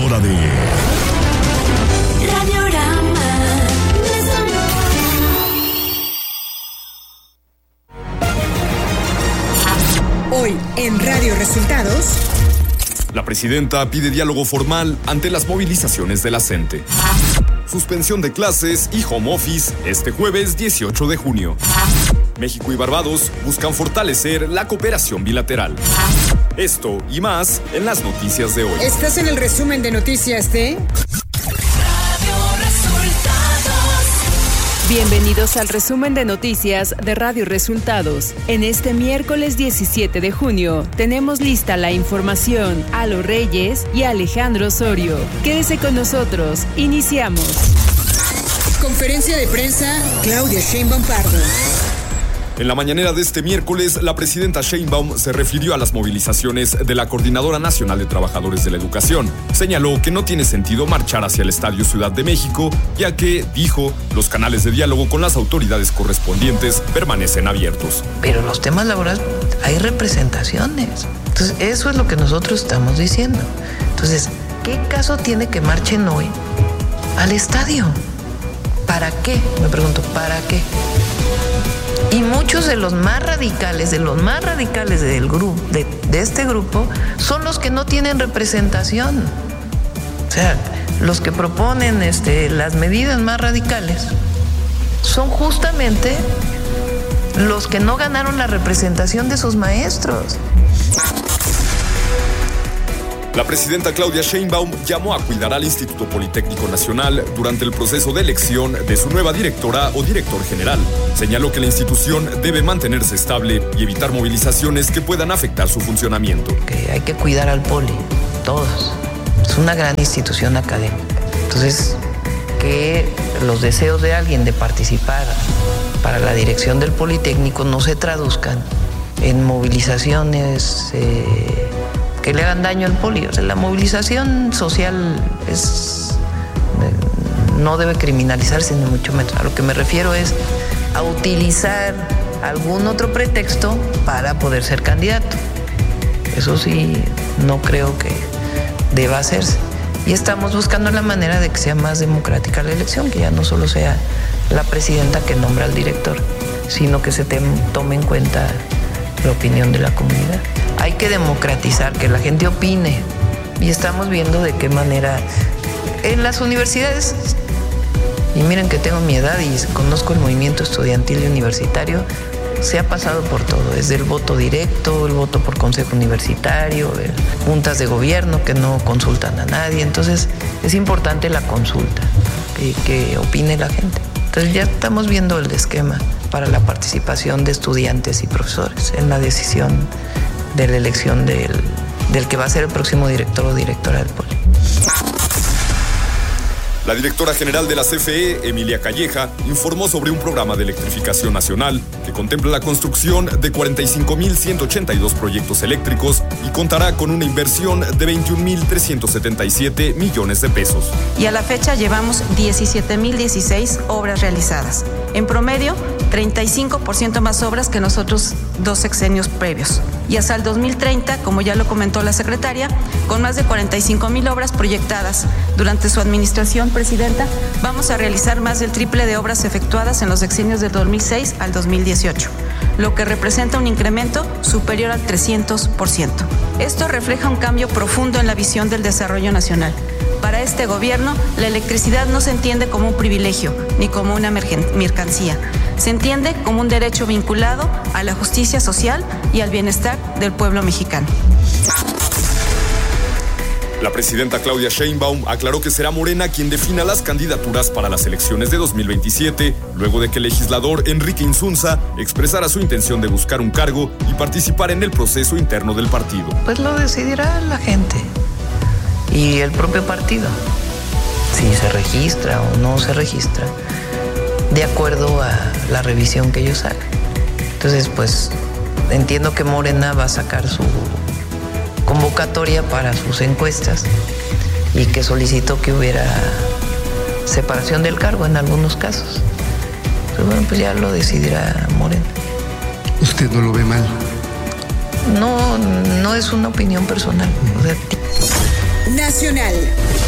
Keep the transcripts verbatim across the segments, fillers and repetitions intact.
hora de Radiorama. Hoy en Radio Resultados. La presidenta pide diálogo formal ante las movilizaciones de la C E N T E. Suspensión de clases y home office este jueves dieciocho de junio. México y Barbados buscan fortalecer la cooperación bilateral. Esto y más en las noticias de hoy. Estás en el resumen de noticias de Bienvenidos al resumen de noticias de Radio Resultados. En este miércoles diecisiete de junio tenemos lista la información a Alo Reyes y Alejandro Osorio. Quédese con nosotros. Iniciamos. Conferencia de prensa, Claudia Sheinbaum Pardo. En la mañanera de este miércoles, la presidenta Sheinbaum se refirió a las movilizaciones de la Coordinadora Nacional de Trabajadores de la Educación. Señaló que no tiene sentido marchar hacia el Estadio Ciudad de México, ya que, dijo, los canales de diálogo con las autoridades correspondientes permanecen abiertos. Pero los temas laborales, hay representaciones. Entonces, eso es lo que nosotros estamos diciendo. Entonces, ¿qué caso tiene que marchen hoy al estadio? ¿Para qué? Me pregunto, ¿para qué? Y muchos de los más radicales, de los más radicales del grupo, de, de este grupo, son los que no tienen representación. O sea, los que proponen este, las medidas más radicales son justamente los que no ganaron la representación de sus maestros. La presidenta Claudia Sheinbaum llamó a cuidar al Instituto Politécnico Nacional durante el proceso de elección de su nueva directora o director general. Señaló que la institución debe mantenerse estable y evitar movilizaciones que puedan afectar su funcionamiento. Que hay que cuidar al Poli, todos. Es una gran institución académica. Entonces, que los deseos de alguien de participar para la dirección del Politécnico no se traduzcan en movilizaciones eh, que le hagan daño al Poli. O sea, la movilización social es, no debe criminalizarse ni mucho menos. A lo que me refiero es a utilizar algún otro pretexto para poder ser candidato. Eso sí, no creo que deba hacerse. Y estamos buscando la manera de que sea más democrática la elección, que ya no solo sea la presidenta que nombra al director, sino que se te, tome en cuenta la opinión de la comunidad. Hay que democratizar, que la gente opine. Y estamos viendo de qué manera en las universidades, y miren que tengo mi edad y conozco el movimiento estudiantil y universitario, se ha pasado por todo, desde el voto directo, el voto por consejo universitario, juntas de gobierno que no consultan a nadie. Entonces es importante la consulta, que, que opine la gente. Entonces ya estamos viendo el esquema para la participación de estudiantes y profesores en la decisión de la elección del, del que va a ser el próximo director o directora del Poli. La directora general de la C F E, Emilia Calleja, informó sobre un programa de electrificación nacional que contempla la construcción de cuarenta y cinco mil ciento ochenta y dos proyectos eléctricos y contará con una inversión de veintiún mil trescientos setenta y siete millones de pesos. Y a la fecha llevamos diecisiete mil dieciséis obras realizadas. En promedio, treinta y cinco por ciento más obras que nosotros dos sexenios previos. Y hasta el dos mil treinta, como ya lo comentó la secretaria, con más de cuarenta y cinco mil obras proyectadas durante su administración, presidenta, vamos a realizar más del triple de obras efectuadas en los sexenios del dos mil seis al dos mil dieciocho, lo que representa un incremento superior al trescientos por ciento. Esto refleja un cambio profundo en la visión del desarrollo nacional. Para este gobierno, la electricidad no se entiende como un privilegio ni como una mercancía. Se entiende como un derecho vinculado a la justicia social y al bienestar del pueblo mexicano. La presidenta Claudia Sheinbaum aclaró que será Morena quien defina las candidaturas para las elecciones de dos mil veintisiete, luego de que el legislador Enrique Insunza expresara su intención de buscar un cargo y participar en el proceso interno del partido. Pues lo decidirá la gente y el propio partido, si se registra o no se registra, de acuerdo a la revisión que ellos hagan. Entonces, pues, entiendo que Morena va a sacar su convocatoria para sus encuestas y que solicitó que hubiera separación del cargo en algunos casos. Pero bueno, pues ya lo decidirá Morena. ¿Usted no lo ve mal? No, no es una opinión personal. O sea, Nacional.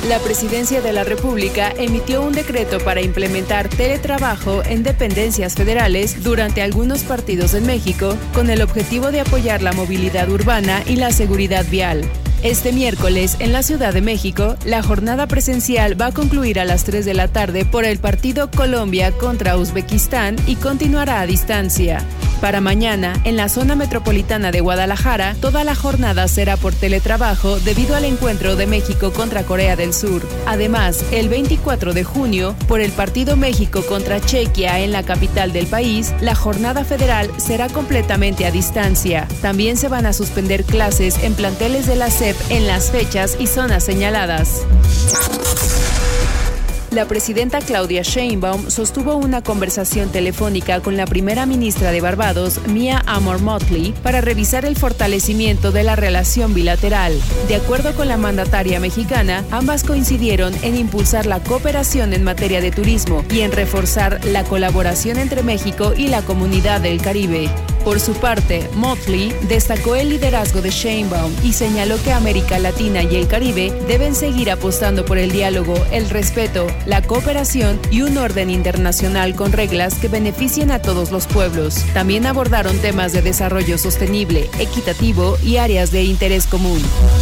La Presidencia de la República emitió un decreto para implementar teletrabajo en dependencias federales durante algunos partidos en México, con el objetivo de apoyar la movilidad urbana y la seguridad vial. Este miércoles, en la Ciudad de México, la jornada presencial va a concluir a las tres de la tarde por el partido Colombia contra Uzbekistán y continuará a distancia. Para mañana, en la zona metropolitana de Guadalajara, toda la jornada será por teletrabajo debido al encuentro de México contra Corea del Sur. Además, el veinticuatro de junio, por el partido México contra Chequia en la capital del país, la jornada federal será completamente a distancia. También se van a suspender clases en planteles de la S E P en las fechas y zonas señaladas. La presidenta Claudia Sheinbaum sostuvo una conversación telefónica con la primera ministra de Barbados, Mia Amor-Motley, para revisar el fortalecimiento de la relación bilateral. De acuerdo con la mandataria mexicana, ambas coincidieron en impulsar la cooperación en materia de turismo y en reforzar la colaboración entre México y la comunidad del Caribe. Por su parte, Motley destacó el liderazgo de Sheinbaum y señaló que América Latina y el Caribe deben seguir apostando por el diálogo, el respeto, la cooperación y un orden internacional con reglas que beneficien a todos los pueblos. También abordaron temas de desarrollo sostenible, equitativo y áreas de interés común.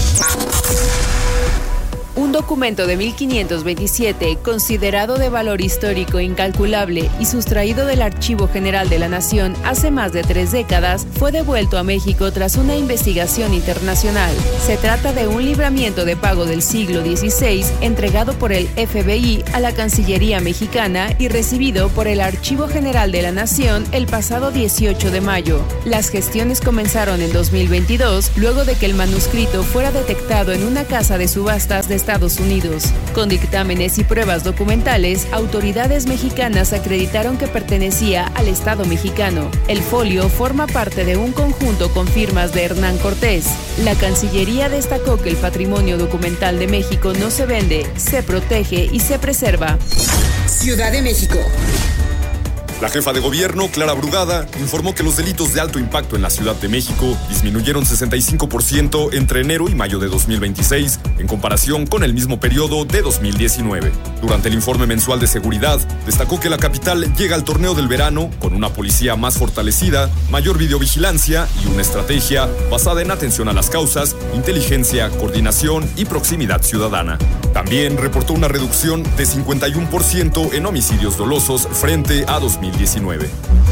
Un documento de mil quinientos veintisiete, considerado de valor histórico incalculable y sustraído del Archivo General de la Nación hace más de tres décadas, fue devuelto a México tras una investigación internacional. Se trata de un libramiento de pago del siglo dieciséis entregado por el F B I a la Cancillería mexicana y recibido por el Archivo General de la Nación el pasado dieciocho de mayo. Las gestiones comenzaron en dos mil veintidós, luego de que el manuscrito fuera detectado en una casa de subastas de Estados Unidos. Con dictámenes y pruebas documentales, autoridades mexicanas acreditaron que pertenecía al Estado mexicano. El folio forma parte de un conjunto con firmas de Hernán Cortés. La Cancillería destacó que el patrimonio documental de México no se vende, se protege y se preserva. Ciudad de México. La jefa de gobierno, Clara Brugada, informó que los delitos de alto impacto en la Ciudad de México disminuyeron sesenta y cinco por ciento entre enero y mayo de dos mil veintiséis en comparación con el mismo periodo de dos mil diecinueve. Durante el informe mensual de seguridad, destacó que la capital llega al torneo del verano con una policía más fortalecida, mayor videovigilancia y una estrategia basada en atención a las causas, inteligencia, coordinación y proximidad ciudadana. También reportó una reducción de cincuenta y uno por ciento en homicidios dolosos frente a dos mil diecinueve.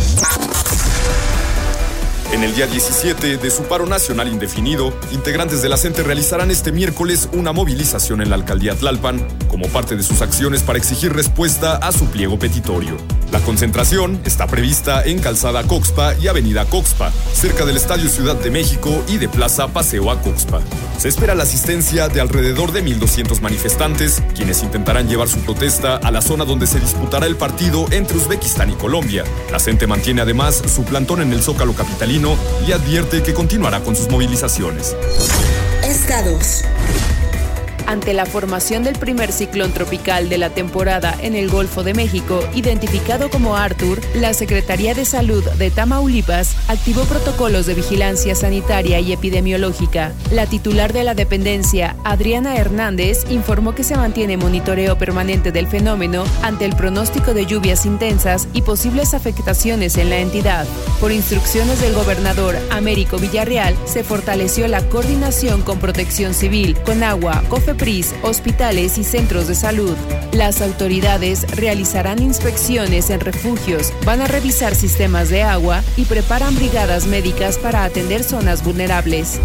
En el día diecisiete de su paro nacional indefinido, integrantes de la CENTE realizarán este miércoles una movilización en la alcaldía Tlalpan como parte de sus acciones para exigir respuesta a su pliego petitorio. La concentración está prevista en Calzada Coxpa y Avenida Coxpa, cerca del Estadio Ciudad de México y de Plaza Paseo a Coxpa. Se espera la asistencia de alrededor de mil doscientos manifestantes, quienes intentarán llevar su protesta a la zona donde se disputará el partido entre Uzbekistán y Colombia. La CENTE mantiene además su plantón en el Zócalo capitalino y advierte que continuará con sus movilizaciones. Estados. Ante la formación del primer ciclón tropical de la temporada en el Golfo de México, identificado como Arthur, la Secretaría de Salud de Tamaulipas activó protocolos de vigilancia sanitaria y epidemiológica. La titular de la dependencia, Adriana Hernández, informó que se mantiene monitoreo permanente del fenómeno ante el pronóstico de lluvias intensas y posibles afectaciones en la entidad. Por instrucciones del gobernador Américo Villarreal, se fortaleció la coordinación con Protección Civil, Conagua, COFEPRIS, hospitales y centros de salud. Las autoridades realizarán inspecciones en refugios, van a revisar sistemas de agua y preparan brigadas médicas para atender zonas vulnerables.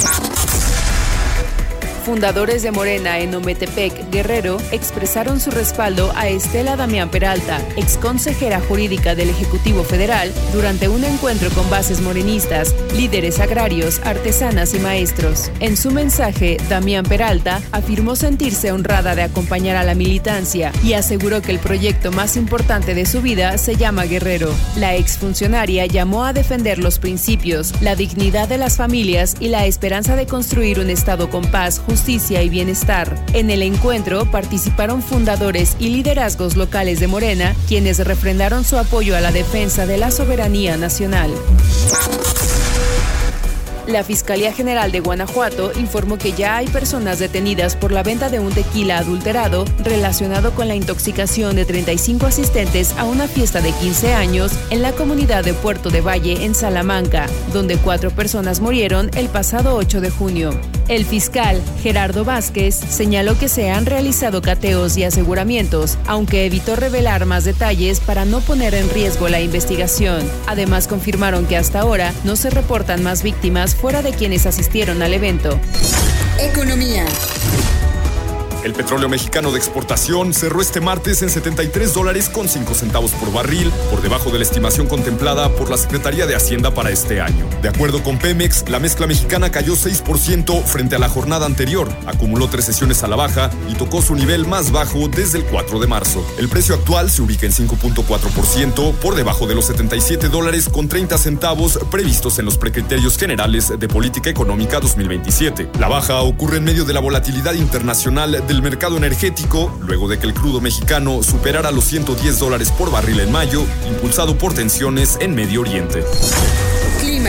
Fundadores de Morena en Ometepec, Guerrero, expresaron su respaldo a Estela Damián Peralta, exconsejera jurídica del Ejecutivo Federal, durante un encuentro con bases morenistas, líderes agrarios, artesanas y maestros. En su mensaje, Damián Peralta afirmó sentirse honrada de acompañar a la militancia y aseguró que el proyecto más importante de su vida se llama Guerrero. La exfuncionaria llamó a defender los principios, la dignidad de las familias y la esperanza de construir un Estado con paz, justicia y bienestar. En el encuentro participaron fundadores y liderazgos locales de Morena, quienes refrendaron su apoyo a la defensa de la soberanía nacional. La Fiscalía General de Guanajuato informó que ya hay personas detenidas por la venta de un tequila adulterado relacionado con la intoxicación de treinta y cinco asistentes a una fiesta de quince años en la comunidad de Puerto de Valle, en Salamanca, donde cuatro personas murieron el pasado ocho de junio. El fiscal Gerardo Vázquez señaló que se han realizado cateos y aseguramientos, aunque evitó revelar más detalles para no poner en riesgo la investigación. Además, confirmaron que hasta ahora no se reportan más víctimas fuera de quienes asistieron al evento. Economía. El petróleo mexicano de exportación cerró este martes en setenta y tres dólares con cinco centavos por barril, por debajo de la estimación contemplada por la Secretaría de Hacienda para este año. De acuerdo con Pemex, la mezcla mexicana cayó seis por ciento frente a la jornada anterior, acumuló tres sesiones a la baja y tocó su nivel más bajo desde el cuatro de marzo. El precio actual se ubica en cinco punto cuatro por ciento, por debajo de los setenta y siete dólares con treinta centavos previstos en los precriterios generales de política económica dos mil veintisiete. La baja ocurre en medio de la volatilidad internacional del mercado energético, luego de que el crudo mexicano superara los ciento diez dólares por barril en mayo, impulsado por tensiones en Medio Oriente. Clima.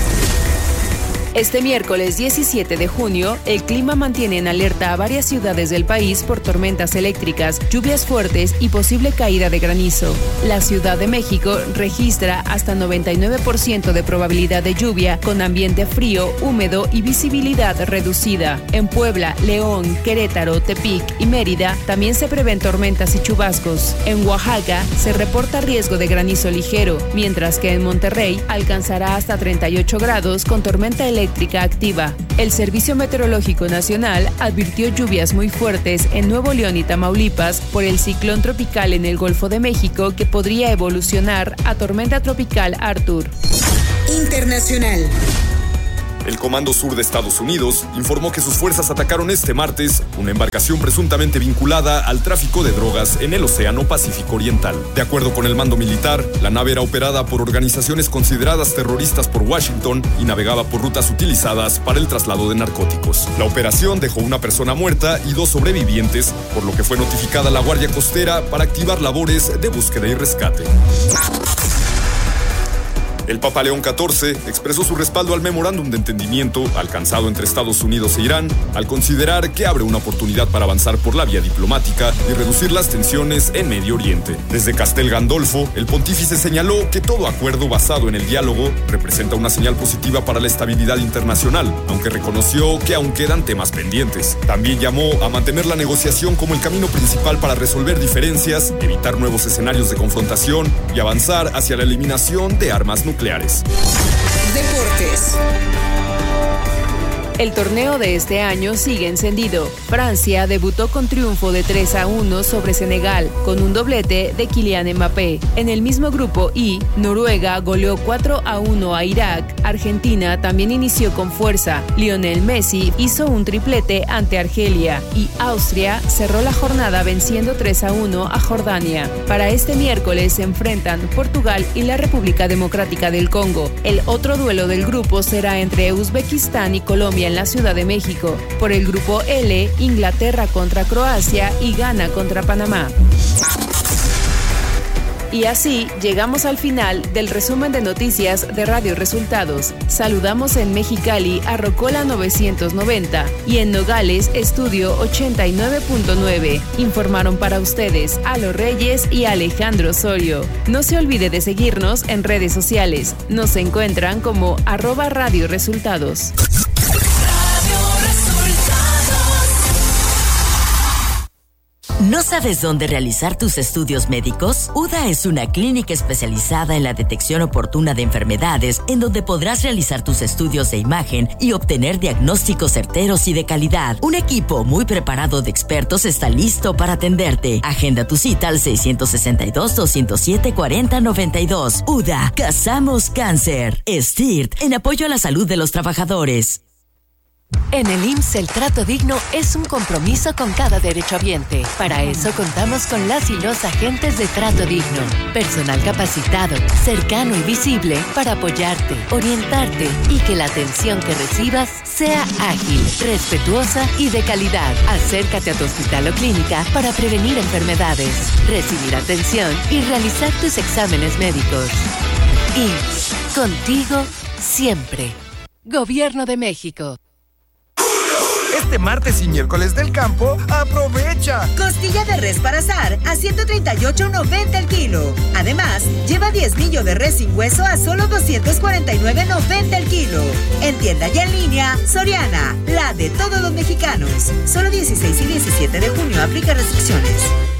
Este miércoles diecisiete de junio, el clima mantiene en alerta a varias ciudades del país por tormentas eléctricas, lluvias fuertes y posible caída de granizo. La Ciudad de México registra hasta noventa y nueve por ciento de probabilidad de lluvia, con ambiente frío, húmedo y visibilidad reducida. En Puebla, León, Querétaro, Tepic y Mérida también se prevén tormentas y chubascos. En Oaxaca se reporta riesgo de granizo ligero, mientras que en Monterrey alcanzará hasta treinta y ocho grados con tormenta eléctrica eléctrica activa. El Servicio Meteorológico Nacional advirtió lluvias muy fuertes en Nuevo León y Tamaulipas por el ciclón tropical en el Golfo de México que podría evolucionar a tormenta tropical Arthur. Internacional. El Comando Sur de Estados Unidos informó que sus fuerzas atacaron este martes una embarcación presuntamente vinculada al tráfico de drogas en el Océano Pacífico Oriental. De acuerdo con el mando militar, la nave era operada por organizaciones consideradas terroristas por Washington y navegaba por rutas utilizadas para el traslado de narcóticos. La operación dejó una persona muerta y dos sobrevivientes, por lo que fue notificada la Guardia Costera para activar labores de búsqueda y rescate. El Papa León catorce expresó su respaldo al memorándum de entendimiento alcanzado entre Estados Unidos e Irán, al considerar que abre una oportunidad para avanzar por la vía diplomática y reducir las tensiones en Medio Oriente. Desde Castel Gandolfo, el pontífice señaló que todo acuerdo basado en el diálogo representa una señal positiva para la estabilidad internacional, aunque reconoció que aún quedan temas pendientes. También llamó a mantener la negociación como el camino principal para resolver diferencias, evitar nuevos escenarios de confrontación y avanzar hacia la eliminación de armas nucleares. Nucleares. Deportes. El torneo de este año sigue encendido. Francia debutó con triunfo de tres a uno sobre Senegal, con un doblete de Kylian Mbappé. En el mismo grupo I, Noruega goleó cuatro a uno a Irak. Argentina también inició con fuerza. Lionel Messi hizo un triplete ante Argelia y Austria cerró la jornada venciendo tres a uno a Jordania. Para este miércoles se enfrentan Portugal y la República Democrática del Congo. El otro duelo del grupo será entre Uzbekistán y Colombia en la Ciudad de México. Por el grupo L, Inglaterra contra Croacia y Ghana contra Panamá. Y así llegamos al final del resumen de noticias de Radio Resultados. Saludamos en Mexicali a Rocola novecientos noventa y en Nogales Estudio ochenta y nueve punto nueve. Informaron para ustedes Alo Reyes y Alejandro Osorio. No se olvide de seguirnos en redes sociales. Nos encuentran como arroba Radio Resultados. ¿No sabes dónde realizar tus estudios médicos? U D A es una clínica especializada en la detección oportuna de enfermedades, en donde podrás realizar tus estudios de imagen y obtener diagnósticos certeros y de calidad. Un equipo muy preparado de expertos está listo para atenderte. Agenda tu cita al seiscientos sesenta y dos, doscientos siete, cuarenta, noventa y dos. U D A, Cazamos Cáncer. S T I R T, en apoyo a la salud de los trabajadores. En el I M S S el trato digno es un compromiso con cada derechohabiente. Para eso contamos con las y los agentes de trato digno. Personal capacitado, cercano y visible para apoyarte, orientarte y que la atención que recibas sea ágil, respetuosa y de calidad. Acércate a tu hospital o clínica para prevenir enfermedades, recibir atención y realizar tus exámenes médicos. I M S S, contigo siempre. Gobierno de México. Este martes y miércoles del campo, aprovecha. Costilla de res para asar a ciento treinta y ocho noventa el kilo. Además, lleva diezmillo de res sin hueso a solo doscientos cuarenta y nueve noventa el kilo. En tienda y en línea, Soriana, la de todos los mexicanos. Solo dieciséis y diecisiete de junio, aplica restricciones.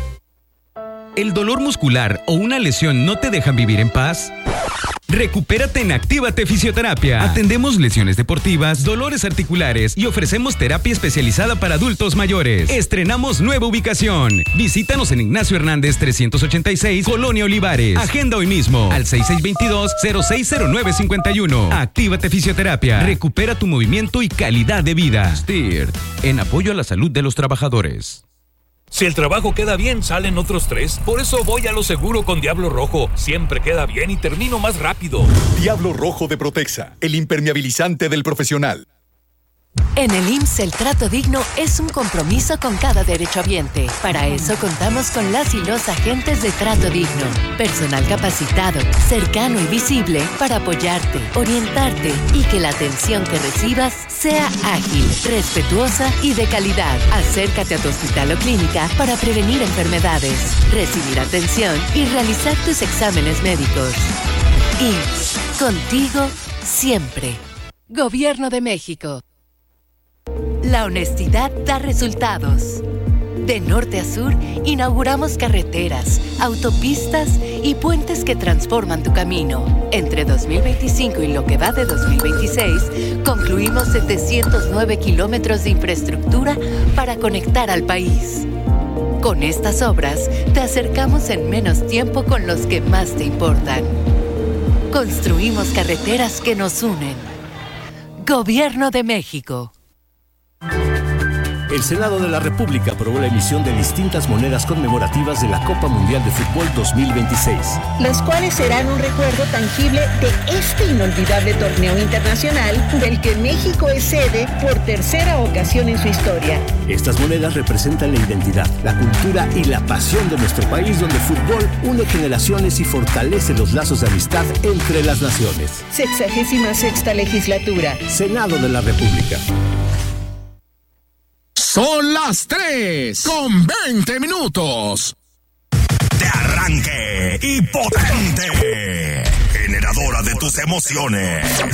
¿El dolor muscular o una lesión no te dejan vivir en paz? Recupérate en Actívate Fisioterapia. Atendemos lesiones deportivas, dolores articulares y ofrecemos terapia especializada para adultos mayores. Estrenamos nueva ubicación. Visítanos en Ignacio Hernández trescientos ochenta y seis, Colonia Olivares. Agenda hoy mismo al seis seis dos dos, cero seis cero nueve cinco uno. Actívate Fisioterapia. Recupera tu movimiento y calidad de vida. S T I R T, en apoyo a la salud de los trabajadores. Si el trabajo queda bien, salen otros tres. Por eso voy a lo seguro con Diablo Rojo. Siempre queda bien y termino más rápido. Diablo Rojo de Protexa, el impermeabilizante del profesional. En el I M S S el trato digno es un compromiso con cada derechohabiente. Para eso contamos con las y los agentes de trato digno. Personal capacitado, cercano y visible para apoyarte, orientarte y que la atención que recibas sea ágil, respetuosa y de calidad. Acércate a tu hospital o clínica para prevenir enfermedades, recibir atención y realizar tus exámenes médicos. I M S S, contigo siempre. Gobierno de México. La honestidad da resultados. De norte a sur, inauguramos carreteras, autopistas y puentes que transforman tu camino. Entre dos mil veinticinco y lo que va de dos mil veintiséis, concluimos setecientos nueve kilómetros de infraestructura para conectar al país. Con estas obras, te acercamos en menos tiempo con los que más te importan. Construimos carreteras que nos unen. Gobierno de México. El Senado de la República aprobó la emisión de distintas monedas conmemorativas de la Copa Mundial de Fútbol dos mil veintiséis. Las cuales serán un recuerdo tangible de este inolvidable torneo internacional del que México es sede por tercera ocasión en su historia. Estas monedas representan la identidad, la cultura y la pasión de nuestro país, donde el fútbol une generaciones y fortalece los lazos de amistad entre las naciones. Sexagésima sexta legislatura. Senado de la República. Son las tres con veinte minutos. De arranque y potente. Generadora de tus emociones.